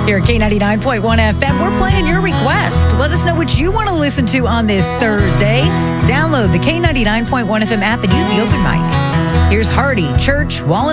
Here at K99.1 FM, we're playing your request. Let us know what you want to listen to on this Thursday. Download the K99.1 FM app and use the open mic. Here's Hardy, Church, Wallen.